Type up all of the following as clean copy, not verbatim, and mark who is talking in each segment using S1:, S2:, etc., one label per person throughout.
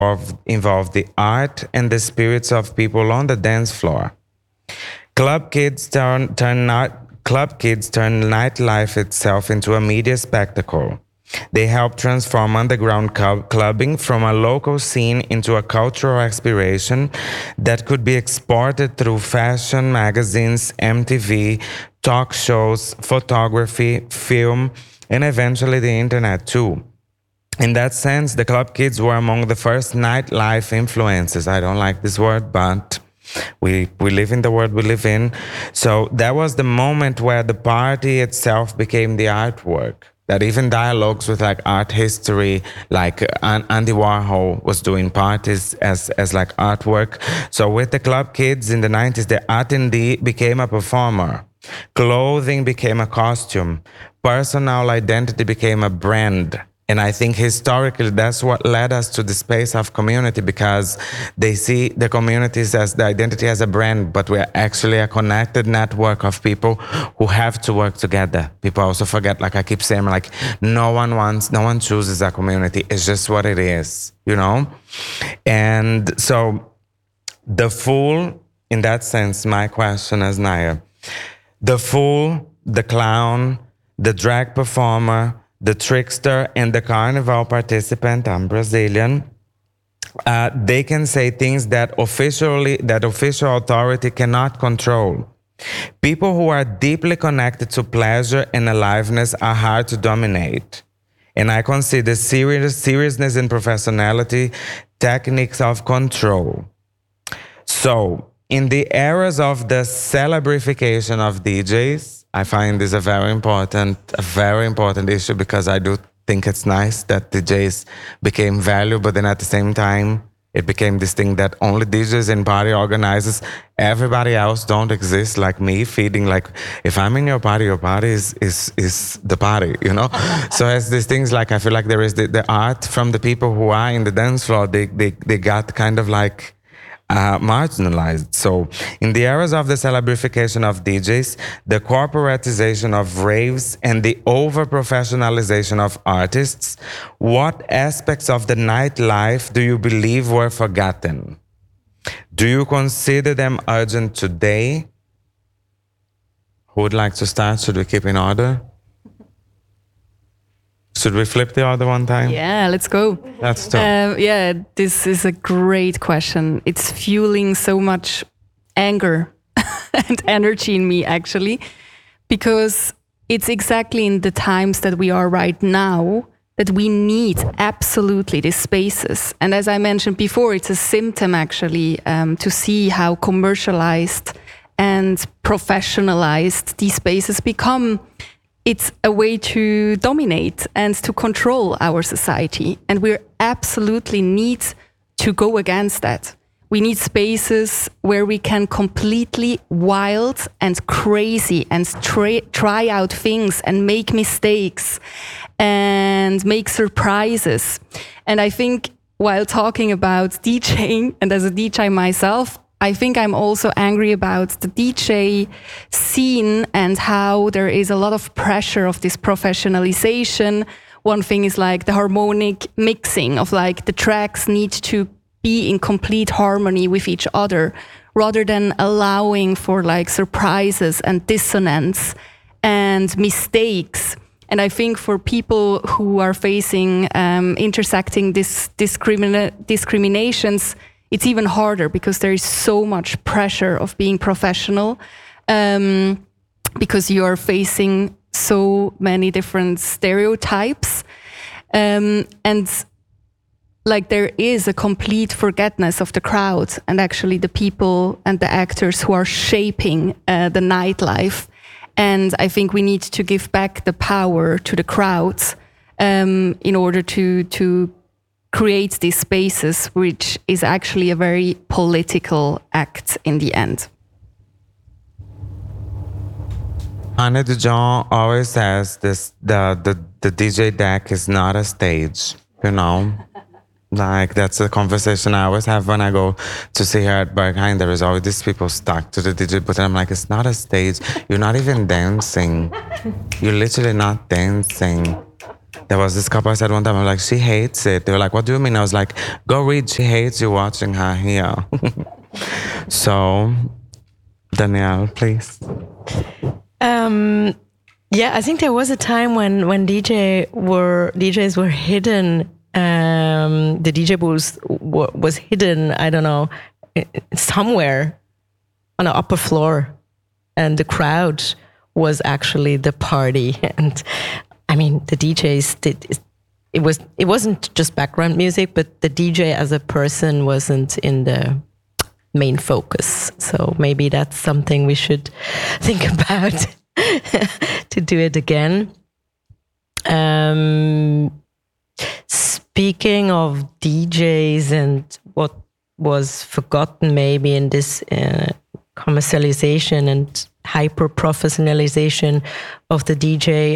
S1: involve the art and the spirits of people on the dance floor. Club kids turn nightlife itself into a media spectacle. They help transform underground clubbing from a local scene into a cultural aspiration that could be exported through fashion magazines, MTV, talk shows, photography, film, and eventually the internet too. In that sense, the club kids were among the first nightlife influences. I don't like this word, but we live in the world we live in. So that was the moment where the party itself became the artwork. That even dialogues with like art history, like Andy Warhol was doing parties as like artwork. So with the club kids in the 90s, the attendee became a performer. Clothing became a costume. Personal identity became a brand. And I think historically, that's what led us to the space of community, because they see the communities as the identity as a brand, but we're actually a connected network of people who have to work together. People also forget, like I keep saying, like no one chooses a community. It's just what it is, you know? And so the fool, in that sense, my question as Naya, the fool, the clown, the drag performer, the trickster, and the carnival participant, I'm Brazilian, they can say things that official authority cannot control. People who are deeply connected to pleasure and aliveness are hard to dominate. And I consider seriousness and professionality techniques of control. So, in the eras of the celebrification of DJs, I find this a very important issue, because I do think it's nice that DJs became value, but then at the same time, it became this thing that only DJs and party organizers, everybody else don't exist, like me feeding, like if I'm in your party is the party, you know? So as these things, like I feel like there is the art from the people who are in the dance floor, they got kind of like marginalized. So in the eras of the celebrification of DJs, the corporatization of raves, and the over-professionalization of artists, what aspects of the nightlife do you believe were forgotten? Do you consider them urgent today? Who would like to start? Should we keep in order? Should we flip the other one time?
S2: Yeah, let's go.
S1: Let's do.
S2: Yeah, this is a great question. It's fueling so much anger and energy in me, actually, because it's exactly in the times that we are right now that we need absolutely these spaces. And as I mentioned before, it's a symptom, actually, to see how commercialized and professionalized these spaces become. It's a way to dominate and to control our society. And we absolutely need to go against that. We need spaces where we can completely wild and crazy and try out things and make mistakes and make surprises. And I think while talking about DJing, and as a DJ myself, I think I'm also angry about the DJ scene and how there is a lot of pressure of this professionalization. One thing is like the harmonic mixing of like the tracks need to be in complete harmony with each other, rather than allowing for like surprises and dissonance and mistakes. And I think for people who are facing intersecting discriminations, it's even harder, because there is so much pressure of being professional, because you are facing so many different stereotypes. And like there is a complete forgetfulness of the crowd and actually the people and the actors who are shaping the nightlife. And I think we need to give back the power to the crowds in order to create these spaces, which is actually a very political act in the end.
S1: Anne Dijon always says this: the DJ deck is not a stage, you know. Like that's a conversation I always have when I go to see her at Berghain. There is always these people stuck to the DJ, but I'm like, it's not a stage. You're not even dancing. You're literally not dancing. there was this couple I said one time, I'm like, she hates it. They were like, what do you mean? I was like, go read, she hates you watching her here. So, Danielle, please.
S3: Yeah, I think there was a time when DJs were hidden. The DJ booth was hidden, I don't know, somewhere on the upper floor, and the crowd was actually the party. And I mean, the DJs did. It wasn't just background music, but the DJ as a person wasn't in the main focus. So maybe that's something we should think about. To do it again. Speaking of DJs and what was forgotten maybe in this commercialization and hyper professionalization of the DJ,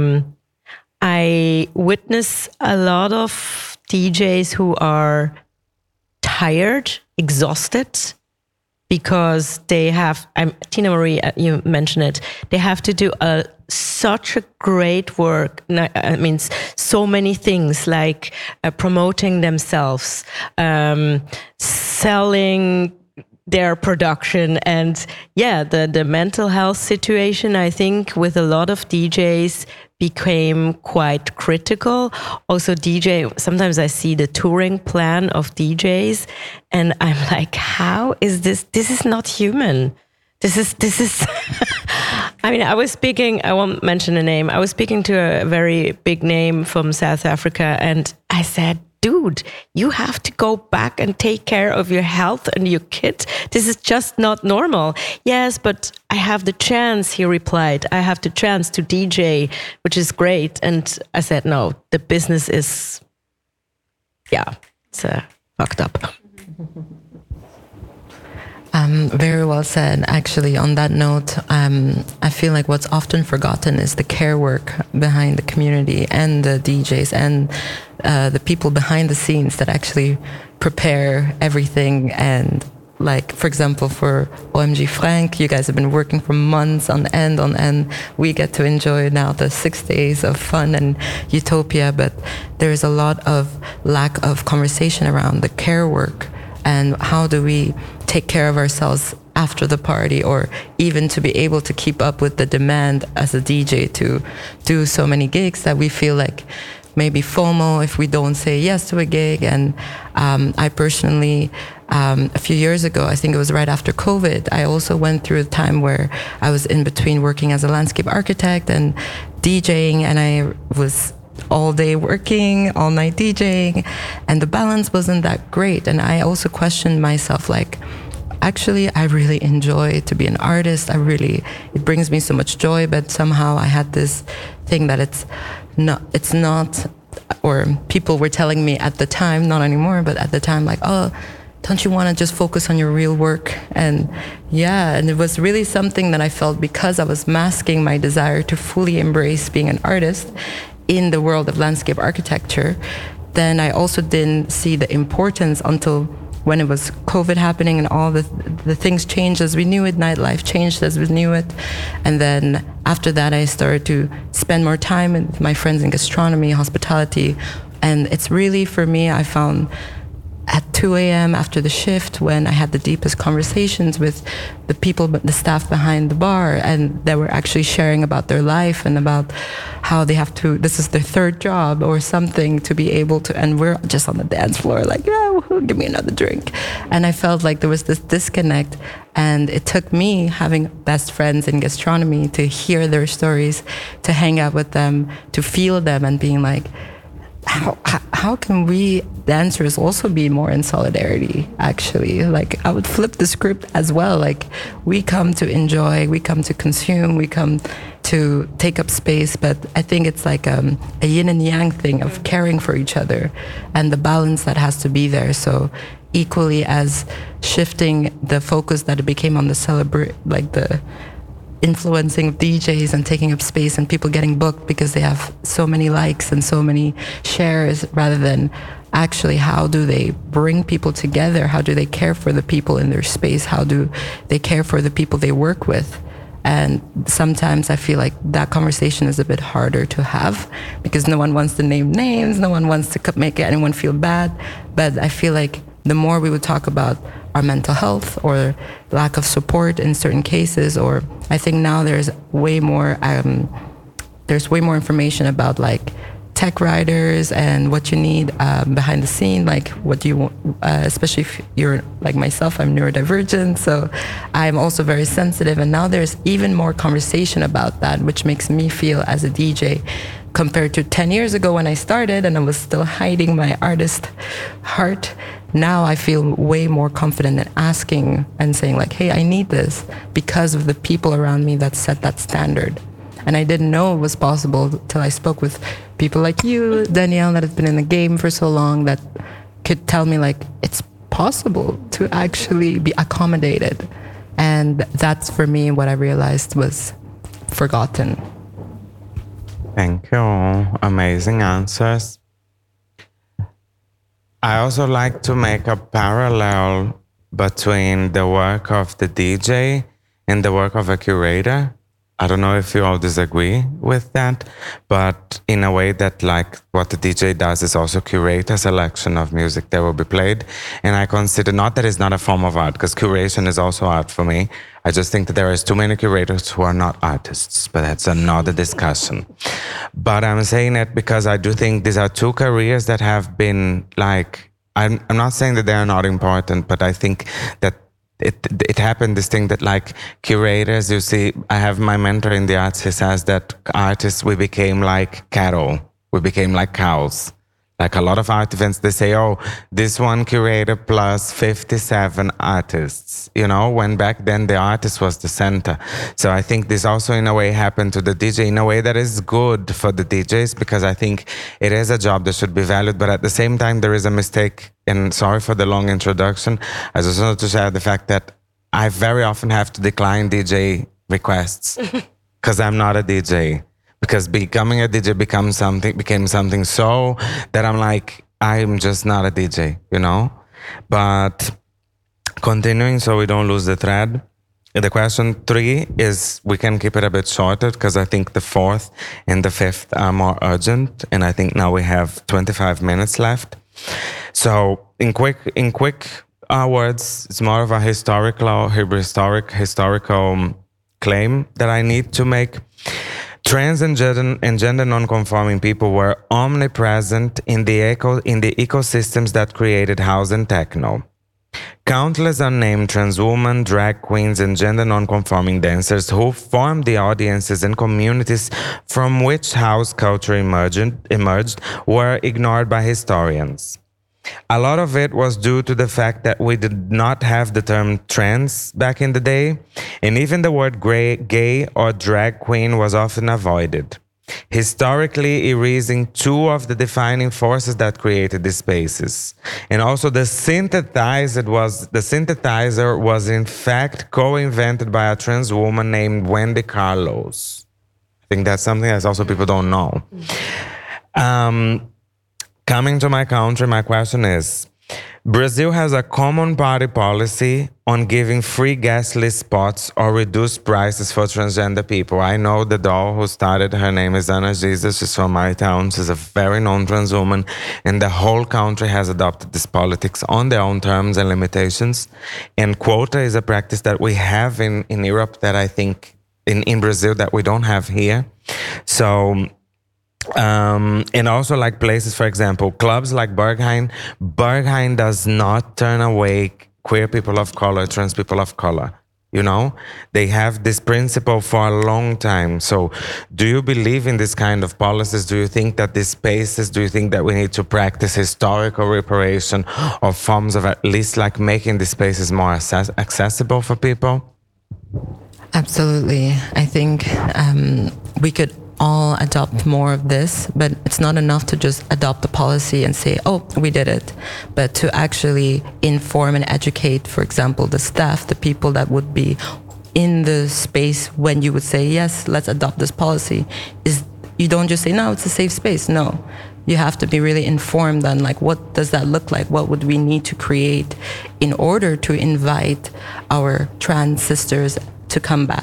S3: I witness a lot of DJs who are tired, exhausted, because they have, Tina Marie, you mentioned it, they have to do such a great work. I mean, so many things like promoting themselves, selling their production, and the mental health situation, I think, with a lot of DJs became quite critical. Also sometimes I see the touring plan of DJs and I'm like, how is this? This is not human. This is, I mean, I won't mention a name. I was speaking to a very big name from South Africa and I said, dude, you have to go back and take care of your health and your kid. This is just not normal. Yes, but I have the chance, he replied. I have the chance to DJ, which is great. And I said, no, the business is, it's fucked up.
S4: Very well said. Actually, on that note, I feel like what's often forgotten is the care work behind the community and the DJs and the people behind the scenes that actually prepare everything. And like, for example, for OMG Frank, you guys have been working for months on end. We get to enjoy now the 6 days of fun and utopia, but there's a lot of lack of conversation around the care work. And how do we take care of ourselves after the party, or even to be able to keep up with the demand as a DJ to do so many gigs that we feel like maybe FOMO if we don't say yes to a gig. And I personally, a few years ago, I think it was right after COVID, I also went through a time where I was in between working as a landscape architect and DJing, and I was all day working, all night DJing, and the balance wasn't that great. And I also questioned myself, like, actually, I really enjoy to be an artist. It brings me so much joy, but somehow I had this thing that it's not, or people were telling me at the time, not anymore, but at the time, like, oh, don't you want to just focus on your real work? And and it was really something that I felt, because I was masking my desire to fully embrace being an artist in the world of landscape architecture. Then I also didn't see the importance until when it was COVID happening and all the things changed as we knew it, nightlife changed as we knew it. And then after that, I started to spend more time with my friends in gastronomy, hospitality. And it's really, for me, I found at 2 a.m. after the shift, when I had the deepest conversations with the people, the staff behind the bar, and they were actually sharing about their life and about how they have to, this is their third job or something, to be able to, and we're just on the dance floor like, give me another drink. And I felt like there was this disconnect, and it took me having best friends in gastronomy to hear their stories, to hang out with them, to feel them, and being like, how can we dancers also be more in solidarity, actually? Like, I would flip the script as well. Like, we come to enjoy, we come to consume, we come to take up space, but I think it's like a yin and yang thing of caring for each other and the balance that has to be there. So equally as shifting the focus that it became on the influencing DJs and taking up space and people getting booked because they have so many likes and so many shares, rather than actually how do they bring people together? How do they care for the people in their space? How do they care for the people they work with? And sometimes I feel like that conversation is a bit harder to have because no one wants to name names, no one wants to make anyone feel bad. But I feel like the more we would talk about our mental health or lack of support in certain cases, or I think now there's way more information about like tech riders and what you need behind the scene, like what do you want, especially if you're like myself, I'm neurodivergent, so I'm also very sensitive, and now there's even more conversation about that, which makes me feel as a DJ, compared to 10 years ago when I started and I was still hiding my artist heart, now I feel way more confident in asking and saying like, hey, I need this, because of the people around me that set that standard. And I didn't know it was possible till I spoke with people like you, Danielle, that have been in the game for so long, that could tell me like, it's possible to actually be accommodated. And that's for me what I realized was forgotten.
S1: Thank you. Amazing answers. I also like to make a parallel between the work of the DJ and the work of a curator. I don't know if you all disagree with that, but in a way that like what the DJ does is also curate a selection of music that will be played. And I consider, not that it's not a form of art, because curation is also art for me. I just think that there is too many curators who are not artists, but that's another discussion. But I'm saying it because I do think these are two careers that have been like, I'm not saying that they are not important, but I think that it happened, this thing that like curators, you see, I have my mentor in the arts, he says that artists, we became like cattle, we became like cows. Like a lot of art events, they say, oh, this one curator plus 57 artists, you know, when back then the artist was the center. So I think this also in a way happened to the DJ in a way that is good for the DJs, because I think it is a job that should be valued, but at the same time there is a mistake, and sorry for the long introduction. I just wanted to share the fact that I very often have to decline DJ requests because I'm not a DJ. Because becoming a DJ became something so that I'm like, I'm just not a DJ, you know? But continuing so we don't lose the thread, the question 3 is, we can keep it a bit shorter because I think the 4th and the 5th are more urgent. And I think now we have 25 minutes left. So in quick words, it's more of a historical claim that I need to make. Trans and gender non-conforming people were omnipresent in the ecosystems that created house and techno. Countless unnamed trans women, drag queens, and gender non-conforming dancers who formed the audiences and communities from which house culture emerged were ignored by historians. A lot of it was due to the fact that we did not have the term trans back in the day, and even the word gay or drag queen was often avoided, historically erasing 2 of the defining forces that created these spaces. And also the synthesizer was in fact co-invented by a trans woman named Wendy Carlos. I think that's something that also people don't know. Coming to my country, my question is, Brazil has a common party policy on giving free guest list spots or reduced prices for transgender people. I know the doll who started, her name is Ana Jesus, she's from my town, she's a very known trans woman, and the whole country has adopted this politics on their own terms and limitations. And quota is a practice that we have in Europe that I think in Brazil that we don't have here. So and also like places, for example, clubs like Berghain does not turn away queer people of color, trans people of color. You know, they have this principle for a long time. So do you believe in this kind of policies? Do you think that these spaces, do you think that we need to practice historical reparation or forms of at least like making these spaces more accessible for people?
S4: Absolutely. I think we could all adopt more of this, but it's not enough to just adopt the policy and say, oh, we did it, but to actually inform and educate, for example, the staff, the people that would be in the space when you would say, yes, let's adopt this policy. You don't just say, no, it's a safe space. No, you have to be really informed on like, what does that look like? What would we need to create in order to invite our trans sisters to come by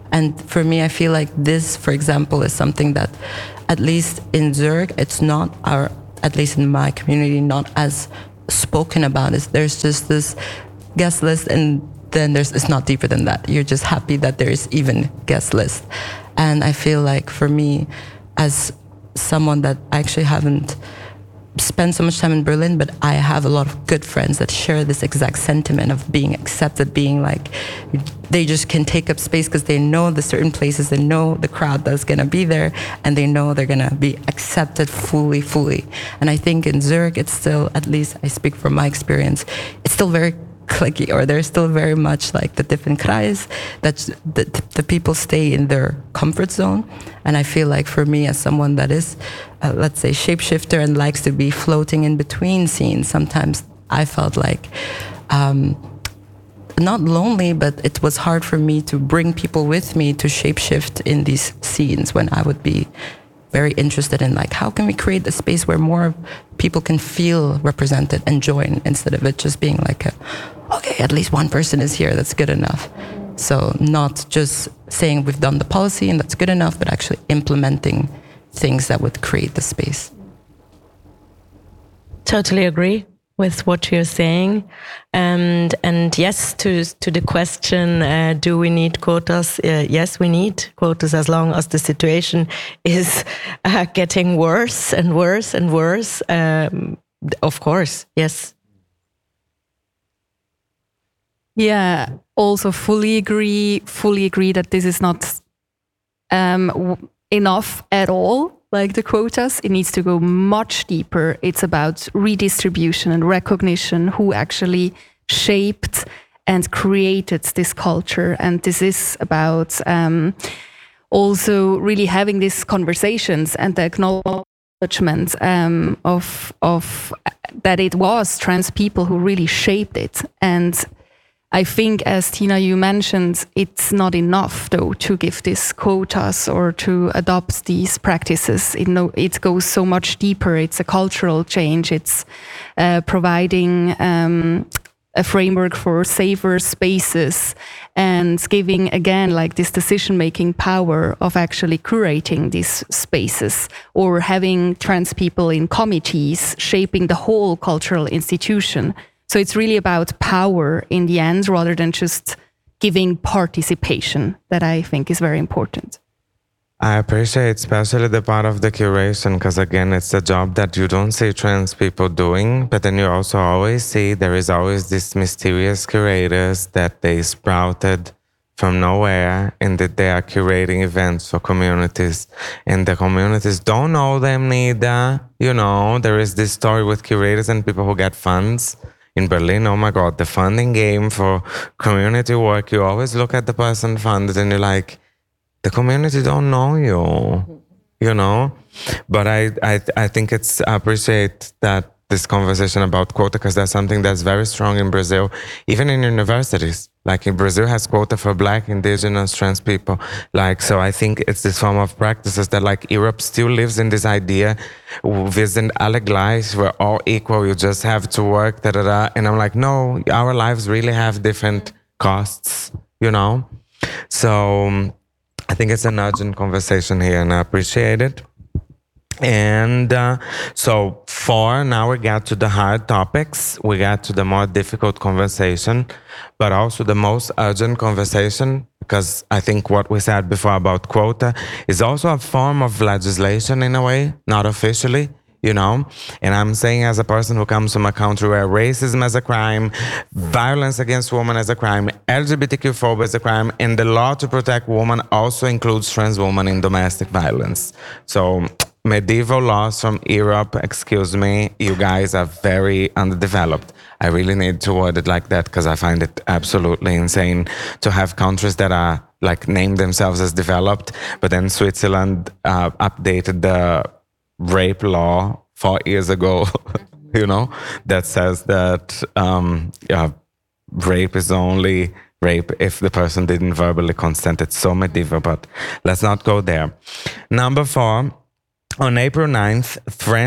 S4: And for me, I feel like this, for example, is something that, at least in Zurich, it's not at least in my community, not as spoken about. There's just this guest list, and then it's not deeper than that. You're just happy that there's even guest list. And I feel like for me, as someone that actually haven't spent so much time in Berlin, but I have a lot of good friends that share this exact sentiment of being accepted, being like, they just can take up space because they know the certain places, they know the crowd that's going to be there, and they know they're going to be accepted fully. And I think in Zurich, it's still, at least I speak from my experience, it's still very clicky, or there's still very much like the different Kreis, that the people stay in their comfort zone. And I feel like for me, as someone that is, let's say, shapeshifter and likes to be floating in between scenes, sometimes I felt like not lonely, but it was hard for me to bring people with me to shapeshift in these scenes, when I would be very interested in like, how can we create a space where more people can feel represented and join, instead of it just being like, okay, at least one person is here, that's good enough. So not just saying we've done the policy and that's good enough, but actually implementing things that would create the space.
S3: Totally agree with what you're saying. And yes, to the question, do we need quotas? Yes, we need quotas, as long as the situation is getting worse and worse and worse. Of course, yes.
S2: Yeah, also fully agree that this is not enough at all, like the quotas. It needs to go much deeper. It's about redistribution and recognition, who actually shaped and created this culture. And this is about also really having these conversations and the acknowledgement of that it was trans people who really shaped it. And I think, as Tina, you mentioned, it's not enough, though, to give these quotas or to adopt these practices. It goes so much deeper. It's a cultural change. It's providing a framework for safer spaces and giving, again, like this decision-making power of actually curating these spaces, or having trans people in committees shaping the whole cultural institution. So it's really about power in the end, rather than just giving participation, that I think is very important.
S1: I appreciate especially the part of the curation, because again, it's a job that you don't see trans people doing, but then you also always see there is always these mysterious curators that they sprouted from nowhere, and that they are curating events for communities, and the communities don't know them neither. You know, there is this story with curators and people who get funds. In Berlin, oh my God, the funding game for community work, you always look at the person funded and you're like, the community don't know you know? But I think I appreciate that this conversation about quota, because that's something that's very strong in Brazil, even in universities. Like in Brazil has quota for Black, Indigenous, trans people. Like, so I think it's this form of practices that like Europe still lives in this idea, wir sind alle gleich, we're all equal, you just have to work, And I'm like, no, our lives really have different costs, you know? So I think it's an urgent conversation here, and I appreciate it. And so now we got to the hard topics, we got to the more difficult conversation, but also the most urgent conversation, because I think what we said before about quota is also a form of legislation in a way, not officially, you know? And I'm saying, as a person who comes from a country where racism is a crime, violence against women is a crime, LGBTQ phobia is a crime, and the law to protect women also includes trans women in domestic violence. So medieval laws from Europe, excuse me, you guys are very underdeveloped. I really need to word it like that, because I find it absolutely insane to have countries that are like name themselves as developed, but then Switzerland updated the rape law 4 years ago, you know, that says that rape is only rape if the person didn't verbally consent. It's so medieval, but let's not go there. Number 4, On April 9th,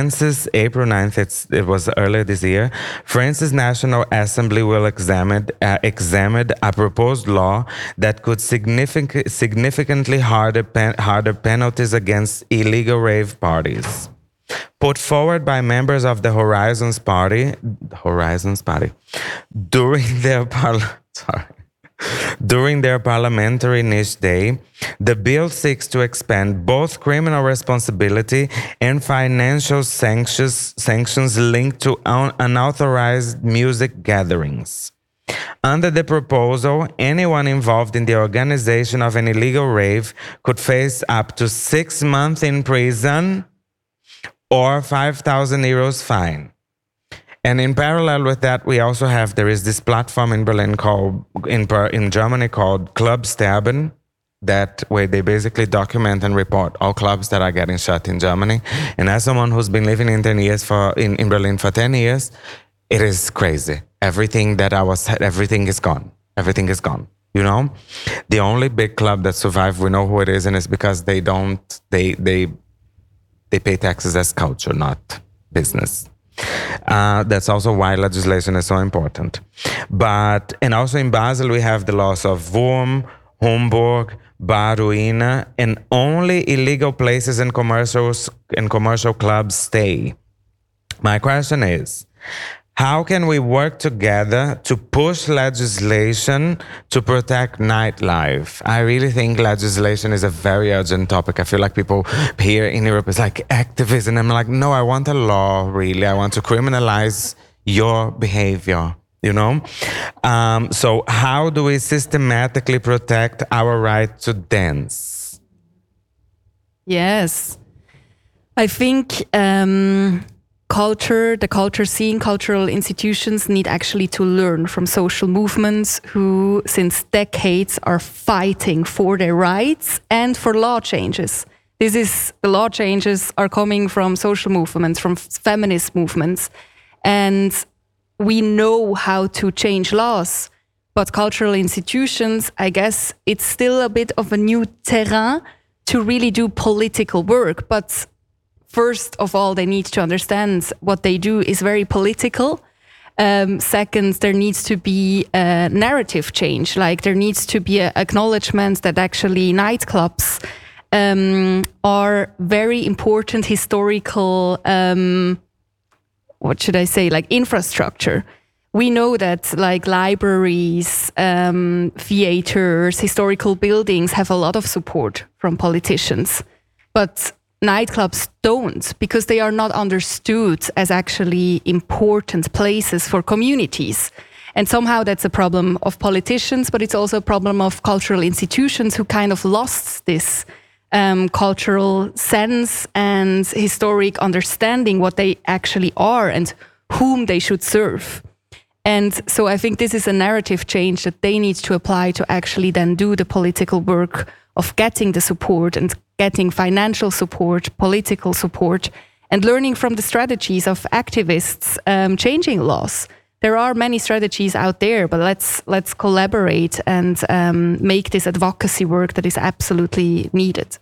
S1: it was earlier this year, France's National Assembly will examine a proposed law that could significantly harder penalties against illegal rave parties. Put forward by members of the Horizons Party, during their parliamentary niche day, the bill seeks to expand both criminal responsibility and financial sanctions linked to unauthorized music gatherings. Under the proposal, anyone involved in the organization of an illegal rave could face up to 6 months in prison or 5,000 euros fine. And in parallel with that, there is this platform in Berlin in Germany called Club Sterben, where they basically document and report all clubs that are getting shut in Germany. And as someone who's been living in Berlin for 10 years, it is crazy. Everything is gone. Everything is gone. You know, the only big club that survived, we know who it is, and it's because they pay taxes as culture, not business. That's also why legislation is so important. And also in Basel, we have the laws of Wurm, Homburg, Baruina, and only illegal places and commercial clubs stay. My question is, how can we work together to push legislation to protect nightlife? I really think legislation is a very urgent topic. I feel like people here in Europe is like activism. I'm like, no, I want a law, really. I want to criminalize your behavior, you know? So how do we systematically protect our right to dance?
S2: Yes. I think... the culture scene, cultural institutions need actually to learn from social movements who, since decades, are fighting for their rights and for law changes. The law changes are coming from social movements, from feminist movements, and we know how to change laws. But cultural institutions, I guess, it's still a bit of a new terrain to really do political work, but first of all, they need to understand what they do is very political. Second, there needs to be a narrative change. Like there needs to be an acknowledgement that actually nightclubs are very important historical, infrastructure. We know that like libraries, theaters, historical buildings have a lot of support from politicians. But nightclubs don't, because they are not understood as actually important places for communities. And somehow that's a problem of politicians, but it's also a problem of cultural institutions who kind of lost this cultural sense and historic understanding what they actually are and whom they should serve. And so I think this is a narrative change that they need to apply to actually then do the political work of getting the support and getting financial support, political support, and learning from the strategies of activists changing laws. There are many strategies out there, but let's collaborate and make this advocacy work that is absolutely needed.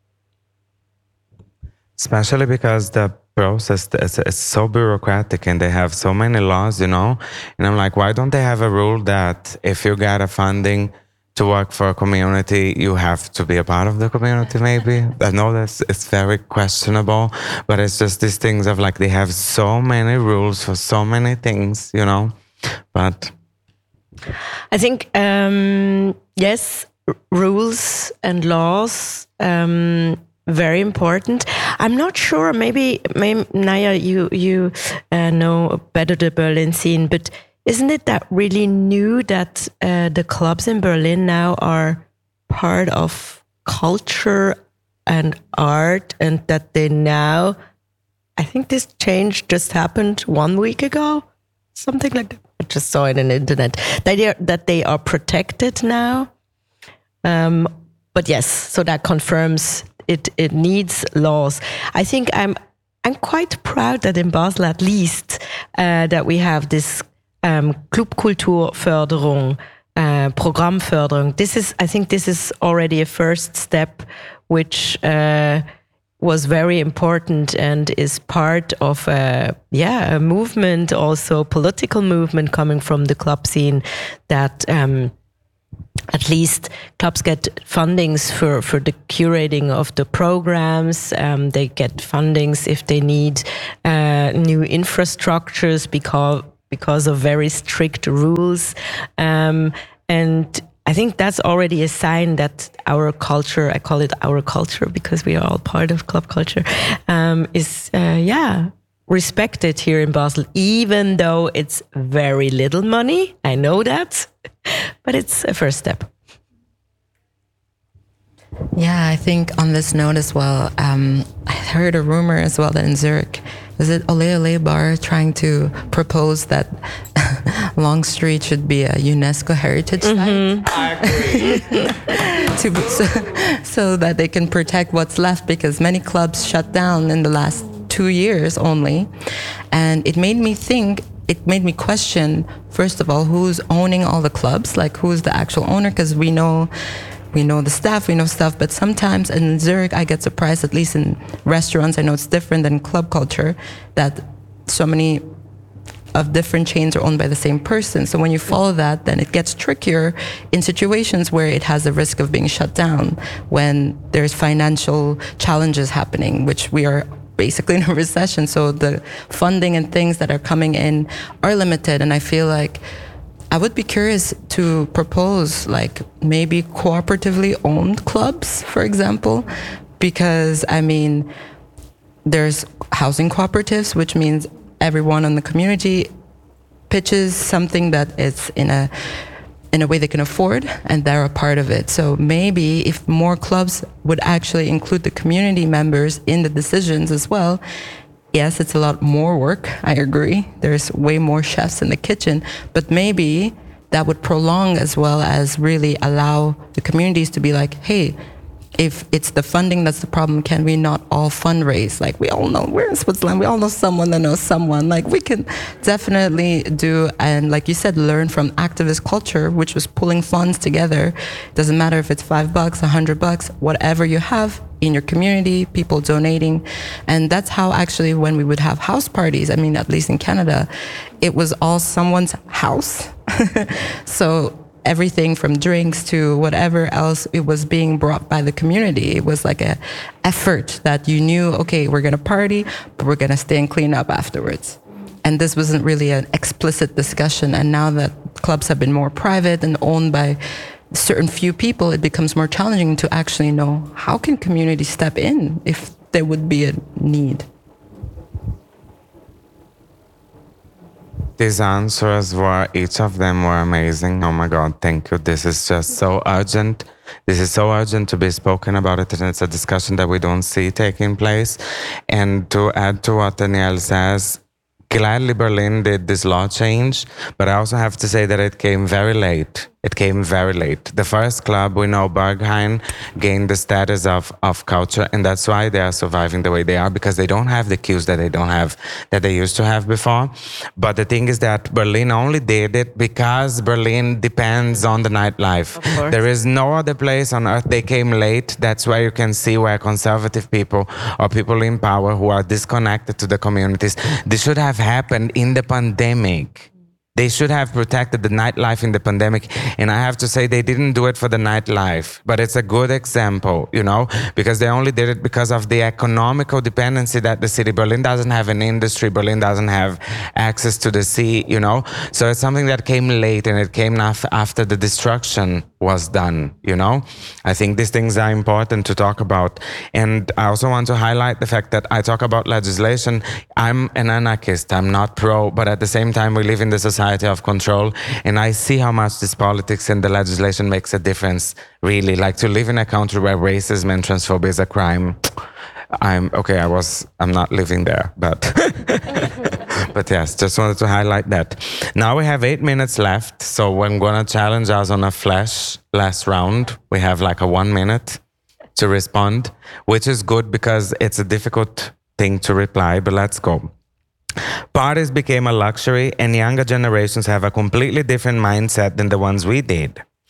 S1: Especially because the process is so bureaucratic and they have so many laws, you know? And I'm like, why don't they have a rule that if you get a funding to work for a community, you have to be a part of the community, maybe? I know it's very questionable, but it's just these things of like, they have so many rules for so many things, you know? But
S3: I think, yes, rules and laws, very important. I'm not sure, maybe Naya, you know better the Berlin scene, but isn't it that really new that the clubs in Berlin now are part of culture and art, and that they now, I think this change just happened 1 week ago, something like that. I just saw it on the internet, that they are protected now. But yes, so that confirms it needs laws. I think I'm quite proud that in Basel, at least, that we have this Clubkulturförderung, Programmförderung. I think this is already a first step, which was very important and is part of a movement, also political movement coming from the club scene, that at least clubs get fundings for the curating of the programs. They get fundings if they need new infrastructures because of very strict rules. And I think that's already a sign that our culture, I call it our culture because we are all part of club culture, is respected here in Basel, even though it's very little money. I know that, but it's a first step.
S4: Yeah, I think on this note as well, I heard a rumor as well that in Zurich, is it Ole Ole Bar trying to propose that Long Street should be a UNESCO heritage site?
S1: I agree.
S4: so that they can protect what's left, because many clubs shut down in the last 2 years only. And it made me question, first of all, who's owning all the clubs, like who's the actual owner, because we know the staff, we know stuff, but sometimes in Zurich, I get surprised, at least in restaurants, I know it's different than club culture, that so many of different chains are owned by the same person. So when you follow that, then it gets trickier in situations where it has the risk of being shut down, when there's financial challenges happening, which we are basically in a recession. So the funding and things that are coming in are limited. And I feel like I would be curious to propose like maybe cooperatively owned clubs, for example, because I mean, there's housing cooperatives, which means everyone in the community pitches something that is in a way they can afford, and they're a part of it. So maybe if more clubs would actually include the community members in the decisions as well. Yes, it's a lot more work, I agree. There's way more chefs in the kitchen, but maybe that would prolong as well as really allow the communities to be like, hey, if it's the funding that's the problem, can we not all fundraise? Like, we all know, we're in Switzerland, we all know someone that knows someone. Like, we can definitely do, and like you said, learn from activist culture, which was pulling funds together. Doesn't matter if it's $5, $100, whatever you have in your community, people donating. And that's how actually when we would have house parties, I mean, at least in Canada, it was all someone's house. So everything from drinks to whatever else, it was being brought by the community. It was like a effort that you knew, okay, we're going to party, but we're going to stay and clean up afterwards. And this wasn't really an explicit discussion. And now that clubs have been more private and owned by certain few people, it becomes more challenging to actually know how can community step in if there would be a need.
S1: These answers were, each of them were amazing. Oh my God, thank you. This is just so urgent. This is so urgent to be spoken about it, and it's a discussion that we don't see taking place. And to add to what Danielle says, gladly Berlin did this law change, but I also have to say that it came very late. It came very late. The first club, we know, Berghain, gained the status of culture, and that's why they are surviving the way they are, because they don't have the cues that they used to have before. But the thing is that Berlin only did it because Berlin depends on the nightlife. There is no other place on earth. They came late. That's where you can see where conservative people or people in power who are disconnected to the communities. This should have happened in the pandemic. They should have protected the nightlife in the pandemic. And I have to say, they didn't do it for the nightlife. But it's a good example, you know, because they only did it because of the economical dependency that the city. Berlin doesn't have an industry. Berlin doesn't have access to the sea, you know. So it's something that came late, and it came after the destruction was done, you know. I think these things are important to talk about. And I also want to highlight the fact that I talk about legislation. I'm an anarchist. I'm not pro, but at the same time, we live in the society of control, and I see how much this politics and the legislation makes a difference, really. Like, to live in a country where racism and transphobia is a crime, I'm not living there, but but yes, just wanted to highlight that. Now we have 8 minutes left, so I'm gonna challenge us on a last round. We have like a 1 minute to respond, which is good because it's a difficult thing to reply, but let's go. Parties became a luxury, and younger generations have a completely different mindset than the ones we did.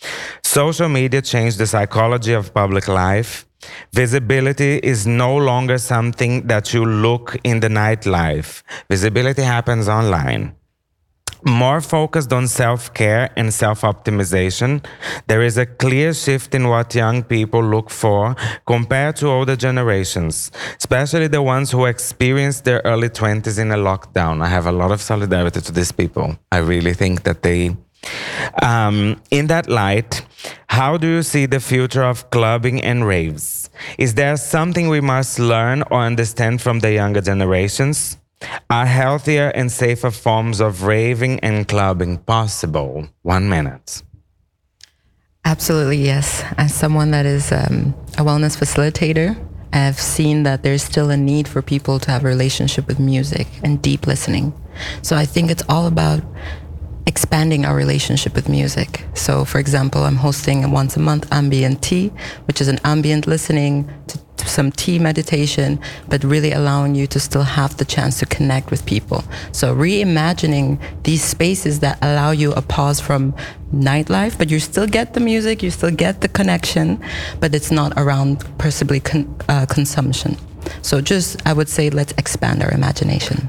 S1: Social media changed the psychology of public life. Visibility is no longer something that you look in the nightlife. Visibility happens online. More focused on self-care and self-optimization, there is a clear shift in what young people look for compared to older generations, especially the ones who experienced their early 20s in a lockdown. I have a lot of solidarity to these people. I really think that they... in that light, how do you see the future of clubbing and raves? Is there something we must learn or understand from the younger generations? Are healthier and safer forms of raving and clubbing possible? 1 minute.
S4: Absolutely, yes. As someone that is a wellness facilitator, I've seen that there's still a need for people to have a relationship with music and deep listening. So I think it's all about expanding our relationship with music. So, for example, I'm hosting once a month ambient tea, which is an ambient listening to some tea meditation, but really allowing you to still have the chance to connect with people. So reimagining these spaces that allow you a pause from nightlife, but you still get the music, you still get the connection, but it's not around possibly consumption. So just, I would say, let's expand our imagination.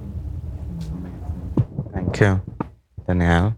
S1: Thank you. Danielle?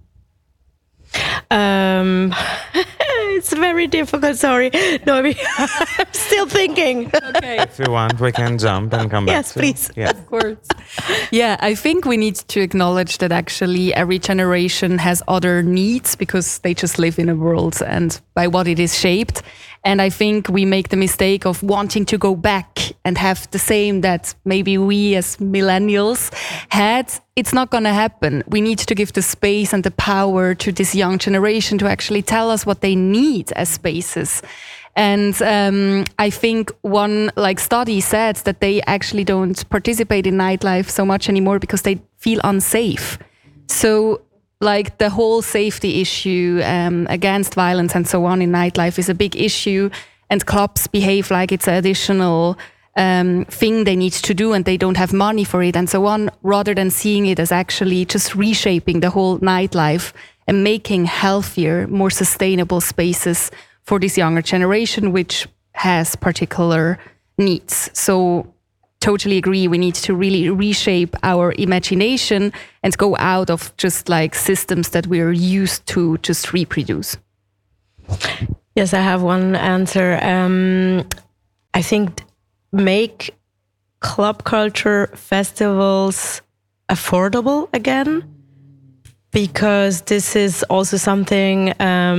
S3: It's very difficult, sorry. No, I'm still thinking.
S2: Okay.
S1: If you want, we can jump and come back.
S3: Yes, please.
S1: Yeah.
S2: Of course. Yeah, I think we need to acknowledge that actually every generation has other needs because they just live in a world and by what it is shaped. And I think we make the mistake of wanting to go back and have the same that maybe we as millennials had. It's not going to happen. We need to give the space and the power to this young generation to actually tell us what they need as spaces. And I think one study said that they actually don't participate in nightlife so much anymore because they feel unsafe. So the whole safety issue against violence and so on in nightlife is a big issue, and clubs behave like it's an additional thing they need to do and they don't have money for it and so on, rather than seeing it as actually just reshaping the whole nightlife and making healthier, more sustainable spaces for this younger generation, which has particular needs. So totally agree. We need to really reshape our imagination and go out of just systems that we're used to just reproduce.
S3: Yes, I have one answer. I think make club culture festivals affordable again, because this is also something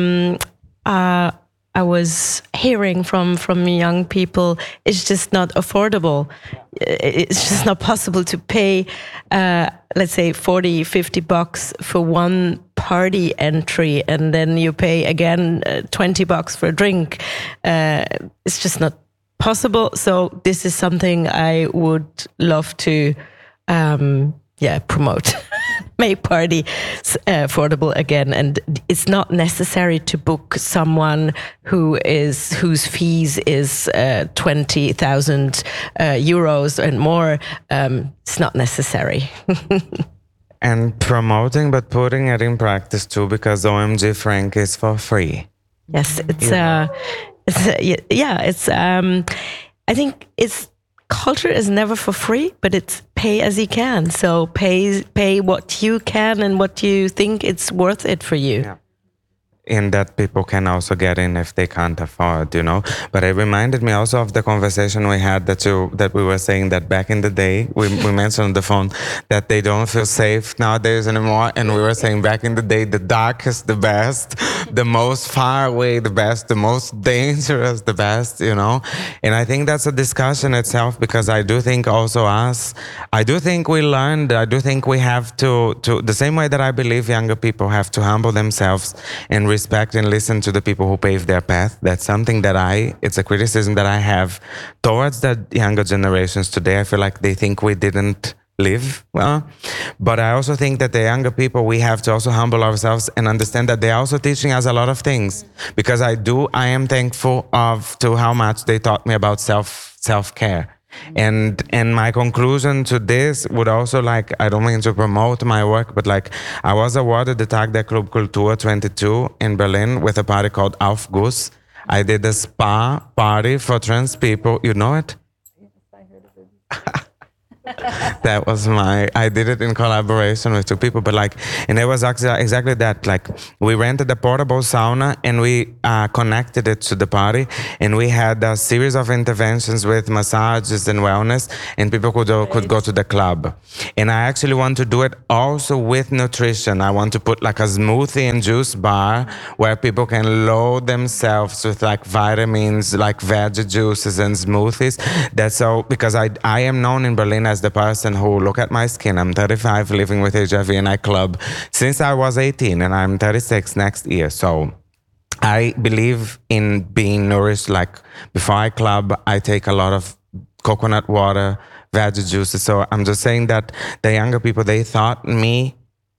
S3: I was hearing from young people. It's just not affordable. It's just not possible to pay, let's say, $40-50 for one party entry, and then you pay again $20 for a drink. It's just not possible. So this is something I would love to, promote. Make party affordable again, and it's not necessary to book someone whose fees is 20,000 euros and more. It's not necessary.
S1: And promoting, but putting it in practice too, because OMG Frank is for free.
S3: Yes, I think it's. Culture is never for free, but it's pay as you can. So pay what you can and what you think it's worth it for you.
S1: Yeah. In that people can also get in if they can't afford, But it reminded me also of the conversation we had that we were saying that back in the day, we mentioned on the phone that they don't feel safe nowadays anymore. And we were saying back in the day, the dark is the best, the most far away, the best, the most dangerous, the best, And I think that's a discussion itself, because I do think also I do think we learned, I do think we have to the same way that I believe younger people have to humble themselves and respect and listen to the people who pave their path. That's something that it's a criticism that I have towards the younger generations today. I feel like they think we didn't live well. But I also think that the younger people, we have to also humble ourselves and understand that they're also teaching us a lot of things. Because I am thankful to how much they taught me about self-care. And my conclusion to this would also, like, I don't mean to promote my work, but like I was awarded the Tag der Clubkultur 22 in Berlin with a party called Aufguss. I did a spa party for trans people. You know it? Yes, I heard of it. That was I did it in collaboration with two people, but like, and it was actually exactly that. Like, we rented a portable sauna and we connected it to the party, and we had a series of interventions with massages and wellness, and people could go to the club. And I actually want to do it also with nutrition. I want to put like a smoothie and juice bar where people can load themselves with like vitamins, like veggie juices and smoothies. That's so, because I am known in Berlin as the person who, look at my skin, I'm 35, living with HIV, and I club since I was 18, and I'm 36 next year. So I believe in being nourished. Like, before I club, I take a lot of coconut water, veggie juices. So I'm just saying that the younger people, they thought me,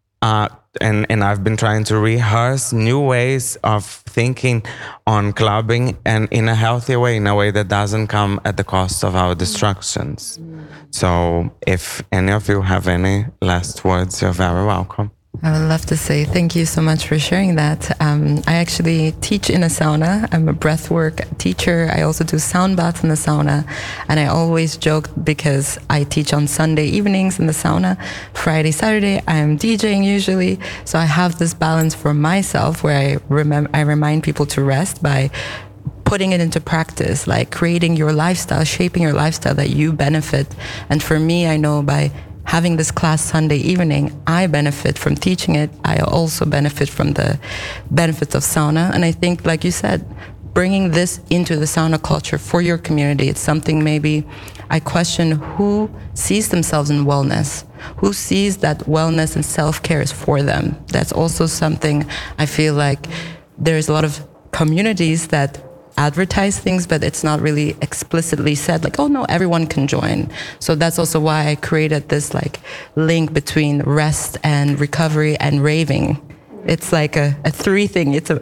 S1: and I've been trying to rehearse new ways of thinking on clubbing, and in a healthier way, in a way that doesn't come at the cost of our destructions. So if any of you have any last words, you're very welcome.
S4: I would love to say thank you so much for sharing that. I actually teach in a sauna. I'm a breathwork teacher. I also do sound baths in the sauna. And I always joke, because I teach on Sunday evenings in the sauna. Friday, Saturday, I'm DJing usually. So I have this balance for myself where I remind people to rest by putting it into practice, like creating your lifestyle, shaping your lifestyle that you benefit. And for me, I know by having this class Sunday evening, I benefit from teaching it. I also benefit from the benefits of sauna. And I think, like you said, bringing this into the sauna culture for your community, it's something maybe I question who sees themselves in wellness, who sees that wellness and self-care is for them. That's also something I feel like there's a lot of communities that advertise things, but it's not really explicitly said, like, oh no, everyone can join. So that's also why I created this like link between rest and recovery and raving. It's like a three thing. It's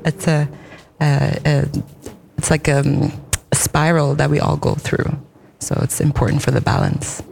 S4: like a spiral that we all go through. So it's important for the balance.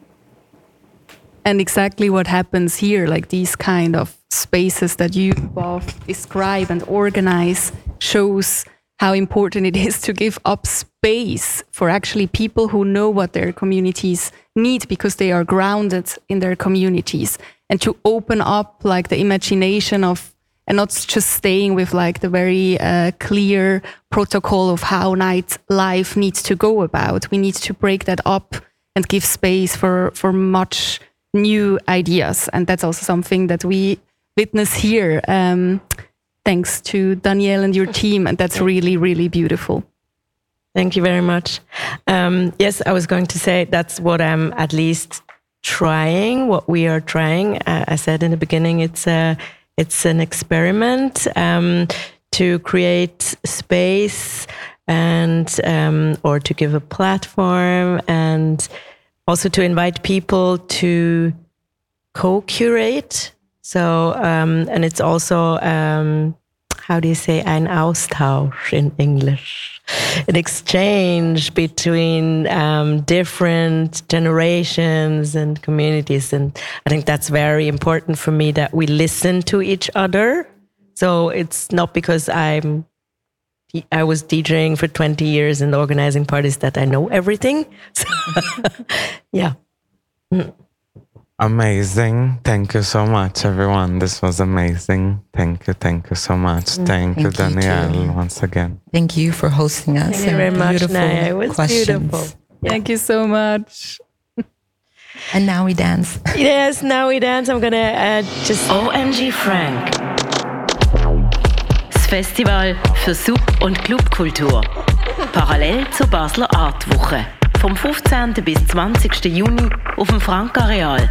S2: And exactly what happens here, like these kind of spaces that you both describe and organize, shows how important it is to give up space for actually people who know what their communities need, because they are grounded in their communities, and to open up like the imagination of, and not just staying with like the very clear protocol of how nightlife needs to go about. We need to break that up and give space for much new ideas. And that's also something that we witness here. Thanks to Danielle and your team, and that's really, really beautiful.
S3: Thank you very much. Yes, I was going to say that's what I'm at least trying, what we are trying. I said in the beginning, it's an experiment to create space and or to give a platform, and also to invite people to co-curate. So, and it's also, how do you say, ein Austausch in English? An exchange between different generations and communities. And I think that's very important for me, that we listen to each other. So it's not because I was DJing for 20 years and organizing parties that I know everything. So, yeah.
S1: Amazing. Thank you so much, everyone. This was amazing. Thank you so much. Thank you, Danielle, once again.
S4: Thank you for hosting us.
S3: Thank you very much, Naya. It was beautiful.
S2: Yeah. Thank you so much.
S4: And now we dance.
S3: Yes, now we dance. I'm gonna just...
S5: OMG Frank. Das Festival für Sub- und Clubkultur. Parallel zur Basler Artwoche. Vom 15. bis 20. Juni auf dem Frank-Areal.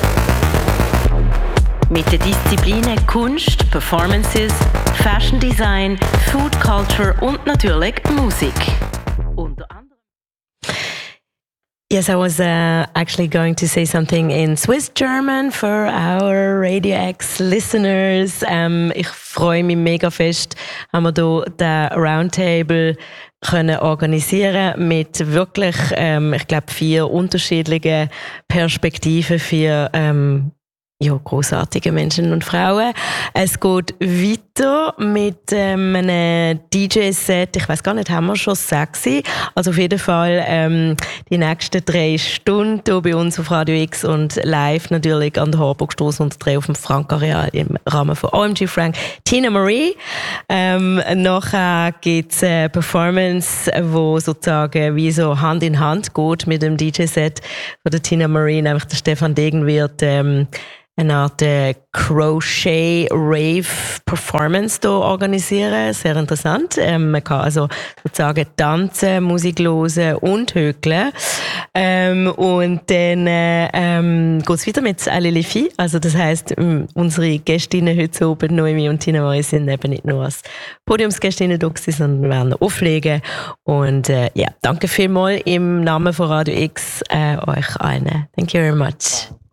S5: Mit den Disziplinen Kunst, Performances, Fashion Design, Food Culture und natürlich Musik. Unter anderem.
S3: Yes, I was actually going to say something in Swiss German for our Radio X listeners. Ich freue mich mega fest, haben wir hier den Roundtable können organisieren mit wirklich, ich glaube, 4 unterschiedlichen Perspektiven für großartige Menschen und Frauen. Es geht weiter mit einem DJ-Set. Ich weiß gar nicht, haben wir schon 6? Also auf jeden Fall die nächsten 3 Stunden hier bei uns auf Radio X und live natürlich an der Harburgstrasse und 3 auf dem Frank-Areal im Rahmen von OMG Frank. Tina Marie. Nachher gibt es eine Performance, wo sozusagen wie so Hand in Hand geht mit dem DJ-Set von der Tina Marie. Nämlich der Stefan Degen wird eine Art Crochet-Rave-Performance hier organisieren. Sehr interessant. Man kann also sozusagen tanzen, Musik hören und hökeln. Und dann geht es weiter mit Allez les filles. Also das heisst, unsere Gästinnen heute oben, Noemi und Tina Marie, sind eben nicht nur als Podiumsgästinnen da, sondern werden auflegen. Und danke vielmals im Namen von Radio X euch allen. Thank you very much.